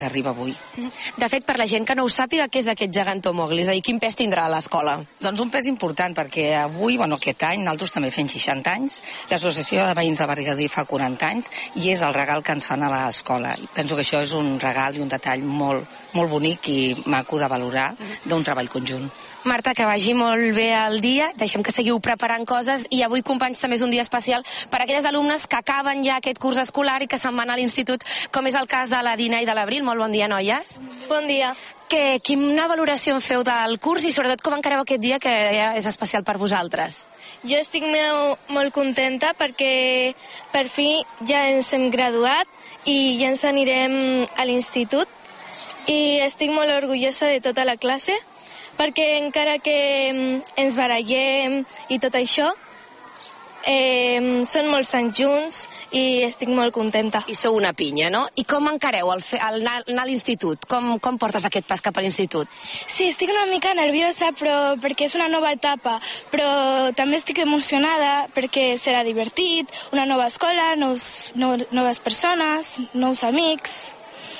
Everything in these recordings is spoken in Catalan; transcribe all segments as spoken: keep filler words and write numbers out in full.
arriba avui. De fet, per la gent que no ho sàpiga, què és aquest gegantó Mowgli? És a dir, quin pes tindrà a l'escola? Doncs un pes important, perquè avui, bueno, aquest any, nosaltres també fem seixanta anys, l'Associació de Veïns de Bergadí fa quaranta anys, i és el regal que ens fan a l'escola. Penso que això és un regal i un detall molt, molt bonic i maco de valorar d'un treball conjunt. Marta, que vagi molt bé el dia, deixem que seguiu preparant coses, i avui, companys, també és un dia especial per a aquelles alumnes que acaben ja aquest curs escolar i que se'n van a l'institut, com és el cas de la Dina i de l'Abril. Molt bon dia, noies. Bon dia. Que, quina valoració en feu del curs i sobretot com encareu aquest dia que ja és especial per vosaltres? Jo estic molt, molt contenta perquè per fi ja ens hem graduat i ja ens anirem a l'institut i estic molt orgullosa de tota la classe perquè encara que ens barallem i tot això, eh, són molts anys junts i estic molt contenta. I sou una pinya, no? I com encareu el, fe, el anar, anar a l'institut? Com, com portes aquest pas cap a l'institut? Sí, estic una mica nerviosa però perquè és una nova etapa, però també estic emocionada perquè serà divertit, una nova escola, nous, no, noves persones, nous amics.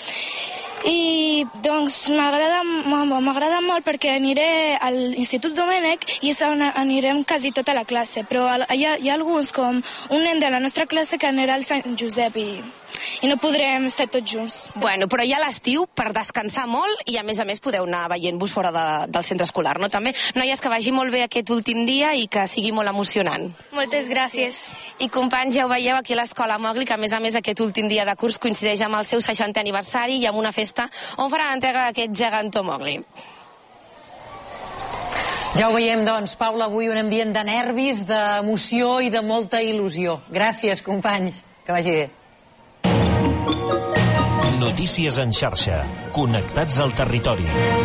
I doncs m'agrada m'agrada molt perquè aniré a l'Institut Domènec i anirem quasi tota la classe, però hi ha, hi ha alguns com un nen de la nostra classe que anirà al Sant Josep i, i no podrem estar tots junts. Bueno, però hi ha l'estiu per descansar molt i a més a més podeu anar veient-vos fora de, del centre escolar, no? També, noies, que vagi molt bé aquest últim dia i que sigui molt emocionant. Moltes gràcies. I companys, ja ho veieu aquí a l'Escola Mowgli, que a més a més aquest últim dia de curs coincideix amb el seu seixantè aniversari i amb una festa on faran entrega d'aquest gegantó Mowgli. Ja ho veiem, doncs, Paula, avui un ambient de nervis, d'emoció i de molta il·lusió. Gràcies, companys. Que vagi bé. Notícies en xarxa. Connectats al territori.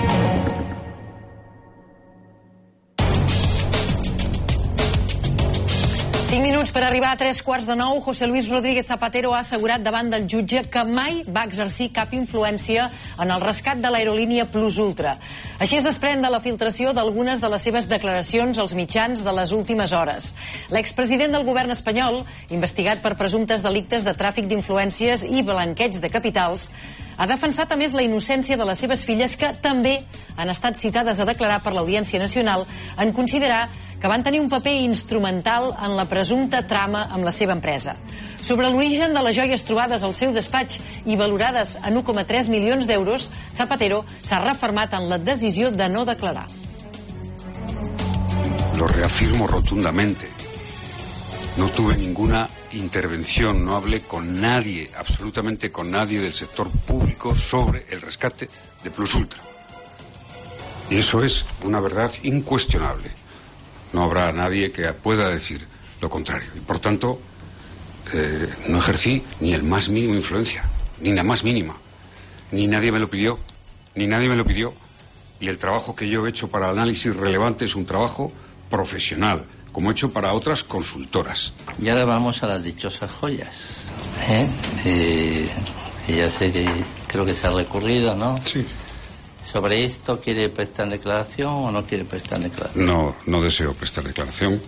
Cinc minuts per arribar a tres quarts de nou. José Luis Rodríguez Zapatero ha assegurat davant del jutge que mai va exercir cap influència en el rescat de l'aerolínia Plus Ultra. Així es desprèn de la filtració d'algunes de les seves declaracions als mitjans de les últimes hores. L'expresident del govern espanyol, investigat per presumptes delictes de tràfic d'influències i blanqueig de capitals, ha defensat a més la innocència de les seves filles, que també han estat citades a declarar per l'Audiència Nacional en considerar que van tenir un paper instrumental en la presumpta trama amb la seva empresa. Sobre l'origen de les joies trobades al seu despatx i valorades en u coma tres milions d'euros, Zapatero s'ha refermat en la decisió de no declarar. Lo reafirmo rotundamente. No tuve ninguna intervención, no hablé con nadie, absolutamente con nadie del sector público sobre el rescate de Plus Ultra. Y eso es una verdad incuestionable. No habrá nadie que pueda decir lo contrario. Y por tanto, eh, no ejercí ni el más mínimo influencia, ni la más mínima. Ni nadie me lo pidió, ni nadie me lo pidió. Y el trabajo que yo he hecho para análisis relevante es un trabajo profesional, como he hecho para otras consultoras. Y ahora vamos a las dichosas joyas. ¿Eh? Eh, ya sé que creo que se ha recurrido, ¿no? Sí. ¿Sobre esto quiere prestar declaración o no quiere prestar declaración? No, no deseo prestar declaración.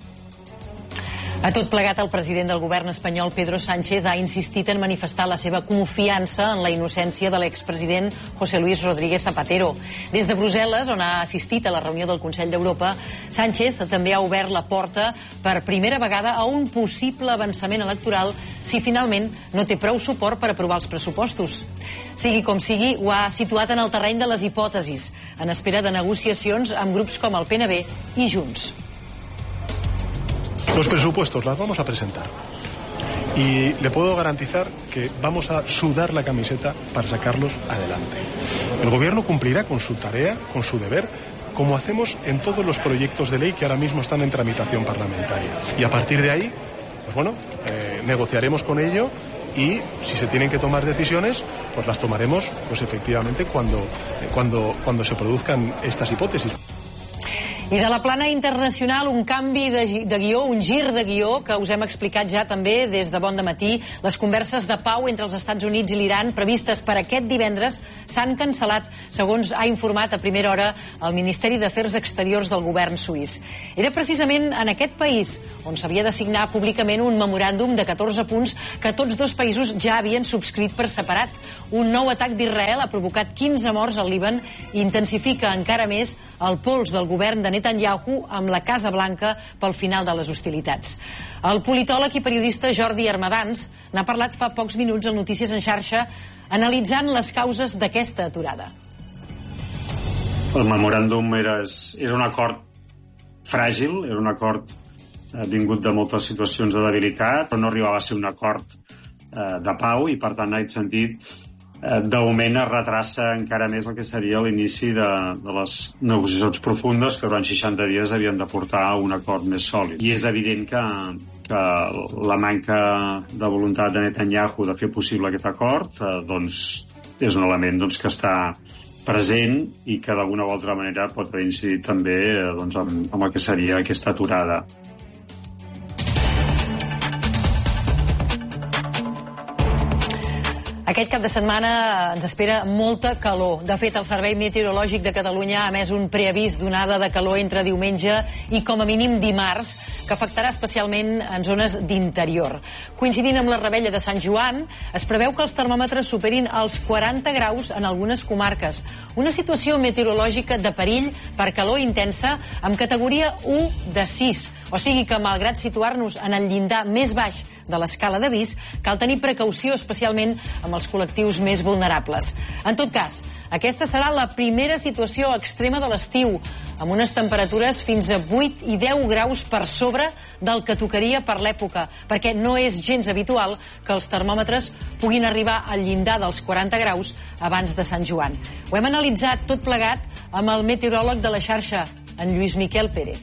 A tot plegat, el president del govern espanyol, Pedro Sánchez, ha insistit en manifestar la seva confiança en la innocència de l'expresident José Luis Rodríguez Zapatero. Des de Brussel·les, on ha assistit a la reunió del Consell d'Europa, Sánchez també ha obert la porta per primera vegada a un possible avançament electoral si finalment no té prou suport per aprovar els pressupostos. Sigui com sigui, ho ha situat en el terreny de les hipòtesis, en espera de negociacions amb grups com el P N B i Junts. Los presupuestos las vamos a presentar y le puedo garantizar que vamos a sudar la camiseta para sacarlos adelante. El gobierno cumplirá con su tarea, con su deber, como hacemos en todos los proyectos de ley que ahora mismo están en tramitación parlamentaria. Y a partir de ahí, pues bueno, eh, negociaremos con ello y si se tienen que tomar decisiones, pues las tomaremos pues efectivamente cuando, cuando, cuando se produzcan estas hipótesis. I de la plana internacional, un canvi de, de guió, un gir de guió, que us hem explicat ja també des de bon dematí. Les converses de pau entre els Estats Units i l'Iran previstes per aquest divendres s'han cancel·lat, segons ha informat a primera hora el Ministeri d'Afers Exteriors del govern suís. Era precisament en aquest país on s'havia de signar públicament un memoràndum de catorze punts que tots dos països ja havien subscrit per separat. Un nou atac d'Israel ha provocat quinze morts al Líban i intensifica encara més el pols del govern de Netanyahu amb la Casa Blanca pel final de les hostilitats. El politòleg i periodista Jordi Armadans n'ha parlat fa pocs minuts al Notícies en xarxa analitzant les causes d'aquesta aturada. El memoràndum era, era un acord fràgil, era un acord eh, vingut de moltes situacions de debilitat, però no arribava a ser un acord eh, de pau i, per tant, en aquest sentit, de moment es retrassa encara més el que seria l'inici de, de les negociacions profundes que durant seixanta dies havien de portar a un acord més sòlid. I és evident que, que la manca de voluntat de Netanyahu de fer possible aquest acord eh, doncs és un element doncs, que està present i que d'alguna o altra manera pot haver incidit també eh, doncs, amb, amb el que seria aquesta aturada. Aquest cap de setmana ens espera molta calor. De fet, el Servei Meteorològic de Catalunya ha emès un preavís d'onada de calor entre diumenge i com a mínim dimarts, que afectarà especialment en zones d'interior. Coincidint amb la revetlla de Sant Joan, es preveu que els termòmetres superin els quaranta graus en algunes comarques. Una situació meteorològica de perill per calor intensa amb categoria u de sis. O sigui que, malgrat situar-nos en el llindar més baix de l'escala d'avís, cal tenir precaució especialment amb els col·lectius més vulnerables. En tot cas, aquesta serà la primera situació extrema de l'estiu, amb unes temperatures fins a vuit i deu graus per sobre del que tocaria per l'època, perquè no és gens habitual que els termòmetres puguin arribar al llindar dels quaranta graus abans de Sant Joan. Ho hem analitzat tot plegat amb el meteoròleg de la xarxa, en Lluís Miquel Pérez.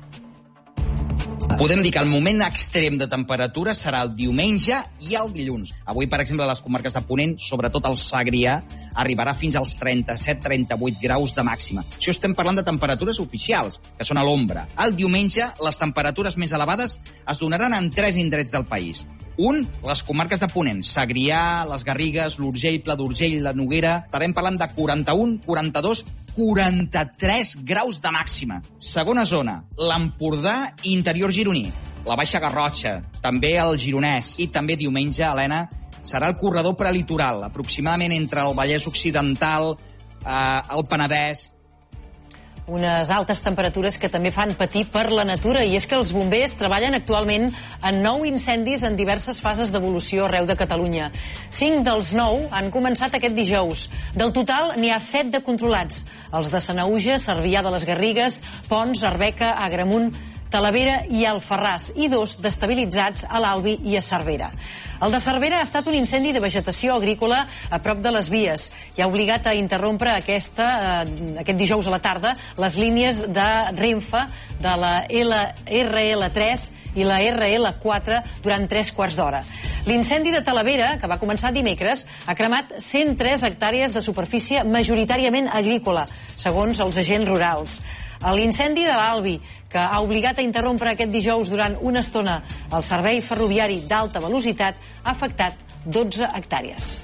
Podem dir que el moment extrem de temperatura serà el diumenge i el dilluns. Avui, per exemple, a les comarques de Ponent, sobretot el Segrià, arribarà fins als trenta-set a trenta-vuit graus de màxima. Això estem parlant de temperatures oficials, que són a l'ombra. El diumenge, les temperatures més elevades es donaran en tres indrets del país. Un, les comarques de Ponent, Segrià, les Garrigues, l'Urgell, Pla d'Urgell, la Noguera. Estarem parlant de quaranta-un, quaranta-dos, quaranta-tres graus de màxima. Segona zona, l'Empordà i interior gironí. La Baixa Garrotxa, també el Gironès. I també diumenge, Helena, serà el corredor prelitoral, aproximadament entre el Vallès Occidental, eh, el Penedès. Unes altes temperatures que també fan patir per la natura, i és que els bombers treballen actualment en nou incendis en diverses fases d'evolució arreu de Catalunya. Cinc dels nou han començat aquest dijous. Del total, n'hi ha set de controlats. Els de Sanaüja, Cervià de les Garrigues, Pons, Arbeca, Agramunt, Talavera i Alfarràs, i dos d'estabilitzats a l'Albi i a Cervera. El de Cervera ha estat un incendi de vegetació agrícola a prop de les vies i ha obligat a interrompre aquesta, eh, aquest dijous a la tarda les línies de Renfe de la R L tres i la R L quatre durant tres quarts d'hora. L'incendi de Talavera, que va començar dimecres, ha cremat cent tres hectàrees de superfície majoritàriament agrícola, segons els agents rurals. L'incendi de l'Albi, que ha obligat a interrompre aquest dijous durant una estona el servei ferroviari d'alta velocitat, ha afectat dotze hectàrees.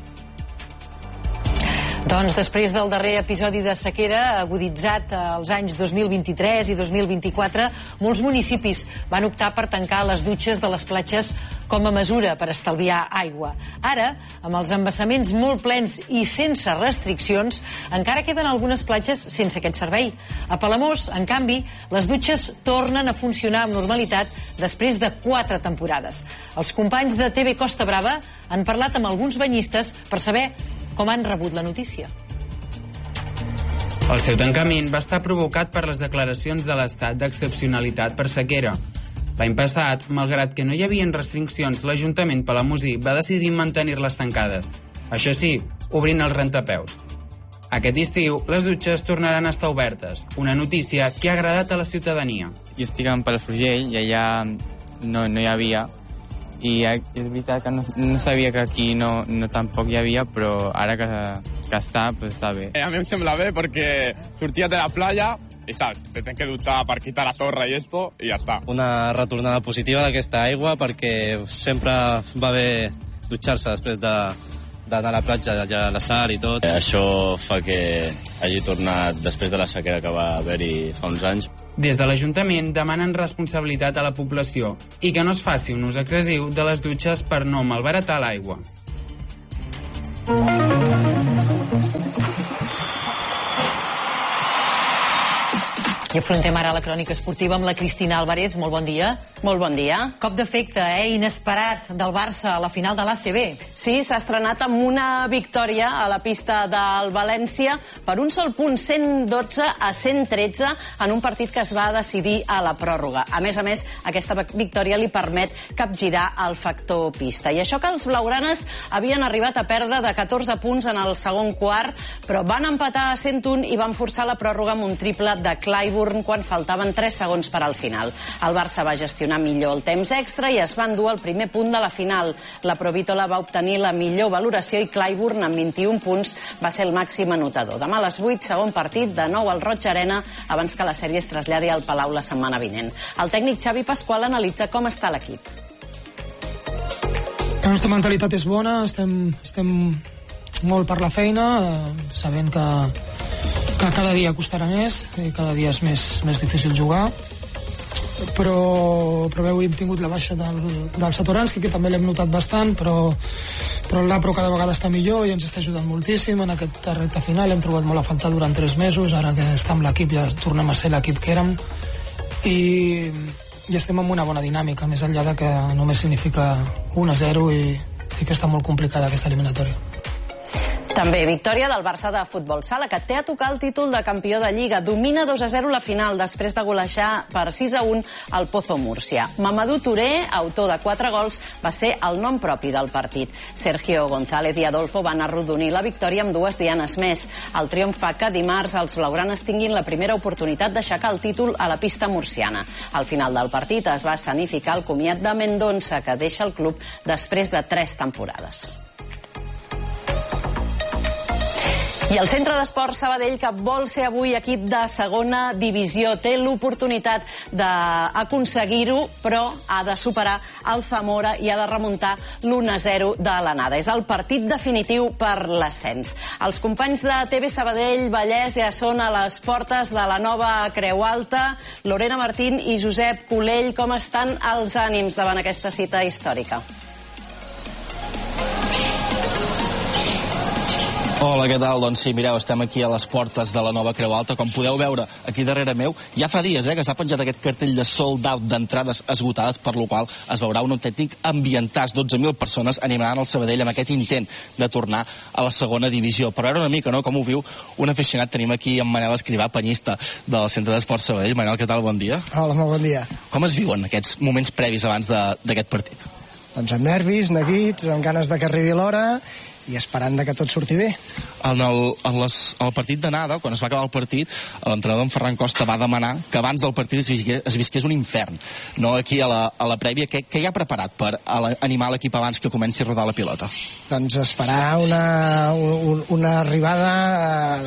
Doncs després del darrer episodi de sequera aguditzat als anys dos mil vint-i-tres i dos mil vint-i-quatre, molts municipis van optar per tancar les dutxes de les platges com a mesura per estalviar aigua. Ara, amb els embassaments molt plens i sense restriccions, encara queden algunes platges sense aquest servei. A Palamós, en canvi, les dutxes tornen a funcionar amb normalitat després de quatre temporades. Els companys de T V Costa Brava han parlat amb alguns banyistes per saber com han rebut la notícia. El seu tancament va estar provocat per les declaracions de l'estat d'excepcionalitat per sequera. L'any passat, malgrat que no hi havia restriccions, l'Ajuntament palamosí va decidir mantenir-les tancades. Això sí, obrint els rentapeus. Aquest estiu, les dutxes tornaran a estar obertes, una notícia que ha agradat a la ciutadania. Jo estic en Palafrugell i allà no, no hi havia, i és veritat que no, no sabia que aquí no, no tampoc hi havia, però ara que, que està, pues està bé. A mi em sembla bé perquè sortia de la playa y sabes, te tens que dutxar per quitar la sorra i esto, i ja està. Una retornada positiva d'aquesta aigua perquè sempre va bé dutxar-se després de d'anar a la platja, allà a la sal i tot. Eh, això fa que hagi tornat després de la sequera que va haver-hi fa uns anys. Des de l'Ajuntament demanen responsabilitat a la població i que no es faci un ús excessiu de les dutxes per no malbaratar l'aigua. I afrontem ara la crònica esportiva amb la Cristina Álvarez. Molt bon dia. Molt bon dia. Cop d'efecte, eh? Inesperat del Barça a la final de l'A C B. Sí, s'ha estrenat amb una victòria a la pista del València per un sol punt, cent dotze a cent tretze, en un partit que es va decidir a la pròrroga. A més a més, aquesta victòria li permet capgirar el factor pista. I això que els blaugranes havien arribat a perdre de catorze punts en el segon quart, però van empatar a cent un i van forçar la pròrroga amb un triple de Clyburn quan faltaven tres segons per al final. El Barça va gestionar millor el temps extra i es va endur el primer punt de la final. La Provítola va obtenir la millor valoració i Clyburn, amb vint-i-un punts, va ser el màxim anotador. Demà a les vuit, segon partit, de nou al Roig Arena, abans que la sèrie es traslladi al Palau la setmana vinent. El tècnic Xavi Pasqual analitza com està l'equip. La nostra mentalitat és bona, estem, estem molt per la feina, eh, sabent que que cada dia costarà més i cada dia és més, més difícil jugar, però, però avui hem tingut la baixa del, del Satoranski, que també l'hem notat bastant, però, però el Lapro cada vegada està millor i ens està ajudant moltíssim en aquest recta final. Hem trobat molt a faltar durant tres mesos, ara que està amb l'equip ja tornem a ser l'equip que érem i, i estem en una bona dinàmica, més enllà de que només significa un a zero i, i que està molt complicada aquesta eliminatòria. També victòria del Barça de futbol sala, que té a tocar el títol de campió de Lliga. Domina dos a zero la final després de golejar per sis a un al Pozo Múrcia. Mamadou Touré, autor de quatre gols, va ser el nom propi del partit. Sergio González i Adolfo van arrodonir la victòria amb dues dianes més. El triomf fa que dimarts els blaugranes tinguin la primera oportunitat d'aixecar el títol a la pista murciana. Al final del partit es va escenificar el comiat de Mendonça, que deixa el club després de tres temporades. I el Centre d'Esports Sabadell, que vol ser avui equip de segona divisió, té l'oportunitat d'aconseguir-ho, però ha de superar el Zamora i ha de remuntar l'u a zero de l'anada. És el partit definitiu per l'ascens. Els companys de T V Sabadell, Vallès, ja són a les portes de la nova Creu Alta. Lorena Martín i Josep Colell, com estan els ànims davant aquesta cita històrica? Hola, què tal? Doncs sí, mireu, estem aquí a les portes de la nova Creu Alta. Com podeu veure aquí darrere meu, ja fa dies eh, que s'ha penjat aquest cartell de sold out d'entrades esgotades, per lo qual es veurà un autèntic ambientàs. dotze mil persones animaran el Sabadell amb aquest intent de tornar a la segona divisió. Per veure una mica, no?, com ho viu un aficionat, tenim aquí en Manel Escrivà, penyista del Centre d'Esports Sabadell. Manel, què tal? Bon dia. Hola, molt bon dia. Com es viuen aquests moments previs abans d'aquest partit? Doncs amb nervis, neguits, amb ganes de que arribi l'hora i esperant de que tot surti bé. En el, en les, en el partit d'anada, quan es va acabar el partit, l'entrenador en Ferran Costa va demanar que abans del partit es visqués, es visqués un infern. No aquí a la, a la prèvia. Què, què hi ha preparat per animar l'equip abans que comenci a rodar la pilota? Doncs es farà una, un, una arribada a,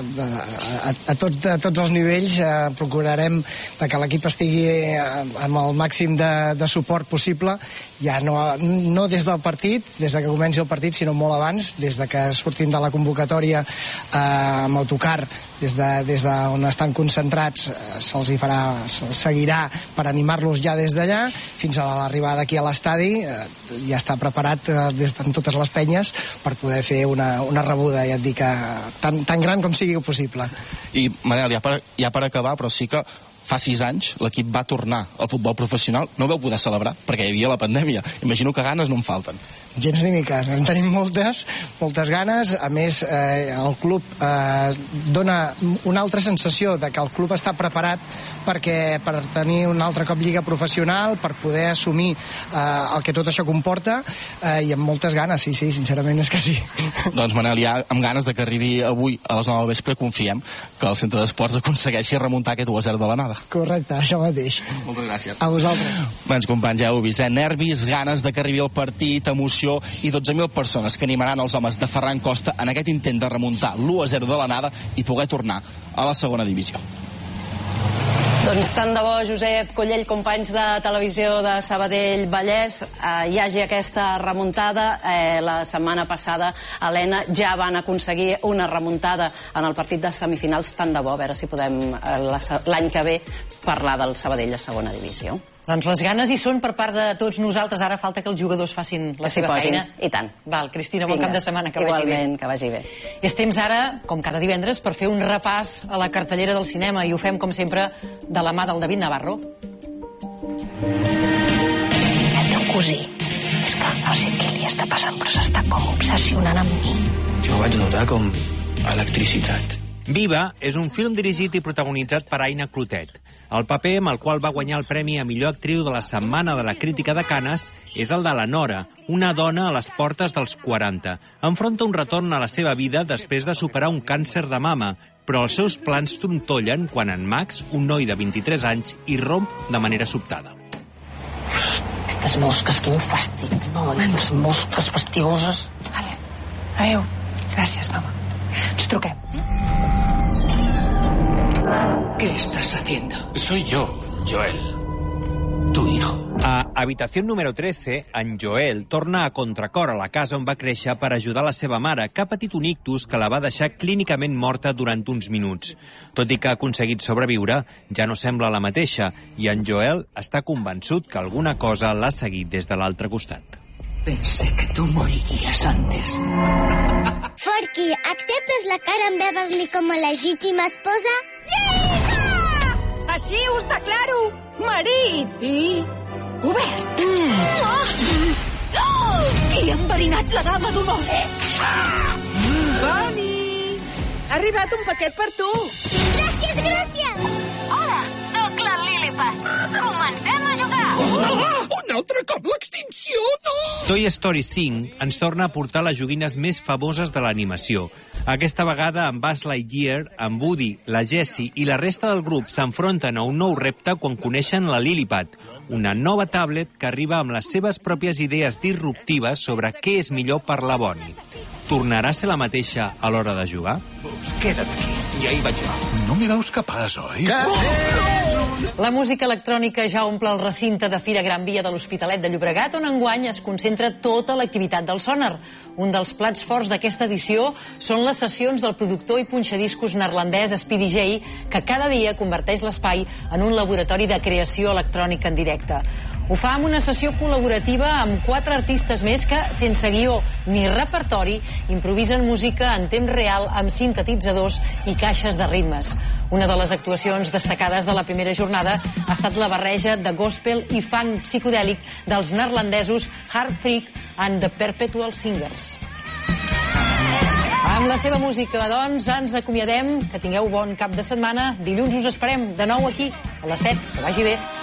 a, a, tot, a tots els nivells. Eh, procurarem que l'equip estigui amb el màxim de, de suport possible, ja no, no des del partit, des de que comenci el partit, sinó molt abans, des de que sortim de la convocatòria eh, amb autocar, des de, des de on estan concentrats, eh, se'ls hi farà, se'ls seguirà per animar-los ja des d'allà, fins a l'arribada aquí a l'estadi. Eh, ja està preparat eh, des de totes les penyes per poder fer una, una rebuda, ja et dic, eh, tan, tan gran com sigui possible. I, Manel, ja per, ja per acabar, però sí que fa sis anys l'equip va tornar al futbol professional. No ho vau poder celebrar perquè hi havia la pandèmia. Imagino que ganes no en falten. Gens ni mica, en tenim moltes, moltes ganes. A més, eh, el club eh, dona una altra sensació de que el club està preparat perquè per tenir un altre cop lliga professional, per poder assumir eh, el que tot això comporta, eh, i amb moltes ganes, sí, sí, sincerament és que sí. Doncs Manel, ja amb ganes de que arribi avui a les nou del vespre, confiem que el Centre d'Esports aconsegueixi remuntar aquest u a zero de l'anada. Correcte, això mateix. Moltes gràcies. A vosaltres. Bens companys, ja heu vist, eh? Nervis, ganes de que arribi el partit, emoció i dotze mil persones que animaran els homes de Ferran Costa en aquest intent de remuntar l'u a zero de l'anada i poder tornar a la segona divisió. Doncs tant de bo, Josep Collell, companys de televisió de Sabadell Vallès, eh, hi hagi aquesta remuntada. Eh, la setmana passada, Helena, ja van aconseguir una remuntada en el partit de semifinals. Tant de bo, a veure si podem eh, l'any que ve parlar del Sabadell a segona divisió. Doncs les ganes hi són per part de tots nosaltres. Ara falta que els jugadors facin la seva feina. I tant. Val, Cristina, bon cap de setmana, que vagi bé. Igualment, que vagi bé. I és temps ara, com cada divendres, per fer un repàs a la cartellera del cinema, i ho fem, com sempre, de la mà del David Navarro. El teu cosí, és que no sé què li està passant, però s'està com obsessionant amb mi. Jo vaig notar com electricitat. Viva és un film dirigit i protagonitzat per Aina Clotet. El paper amb el qual va guanyar el Premi a millor actriu de la Setmana de la Crítica de Canes és el de la Nora, una dona a les portes dels quaranta. Enfronta un retorn a la seva vida després de superar un càncer de mama, però els seus plans trontollen quan en Max, un noi de vint-i-tres anys, irromp de manera sobtada. Aquestes mosques, quin fàstic. No, les mosques fastigoses. Vale. Adéu. Gràcies, mama. Ens truquem. ¿Qué estás haciendo? Soy yo, Joel, tu hijo. A Habitació número trece, en Joel torna a contracor a la casa on va créixer per ajudar la seva mare, que ha patit un ictus que la va deixar clínicament morta durant uns minuts. Tot i que ha aconseguit sobreviure, ja no sembla la mateixa, i en Joel està convençut que alguna cosa l'ha seguit des de l'altre costat. Pensé que tú morirías antes. Forky, acceptes la Karen Beverly com a legítima esposa? Així ho està claro! Marit! I... cobert! Mm. Oh! Oh! Qui ha enverinat la dama d'honor? Mm. Bonnie! Ha arribat un paquet per tu! Gràcies, gràcies! Hola, sóc la Lilliput. Comencem a jugar! Oh! Un altre cop l'extinció, no! Toy Story cinc ens torna a portar les joguines més famoses de l'animació. Aquesta vegada en Buzz Lightyear, en Woody, la Jessie i la resta del grup s'enfronten a un nou repte quan coneixen la Lilliput, una nova tablet que arriba amb les seves pròpies idees disruptives sobre què és millor per la Bonnie. Tornarà a ser la mateixa a l'hora de jugar? Pues queda't aquí, i ahí vaig jo. No me veus capaç, oi? La música electrònica ja omple el recinte de Fira Gran Via de l'Hospitalet de Llobregat, on enguany es concentra tota l'activitat del Sonar. Un dels plats forts d'aquesta edició són les sessions del productor i punxadiscos neerlandès Speedy J, que cada dia converteix l'espai en un laboratori de creació electrònica en directe. Ho fa amb una sessió col·laborativa amb quatre artistes més que, sense guió ni repertori, improvisen música en temps real amb sintetitzadors i caixes de ritmes. Una de les actuacions destacades de la primera jornada ha estat la barreja de gospel i funk psicodèlic dels neerlandesos Heart Freak and the Perpetual Singers. Amb la seva música, doncs, ens acomiadem. Que tingueu bon cap de setmana. Dilluns us esperem de nou aquí, a les set. Que vagi bé.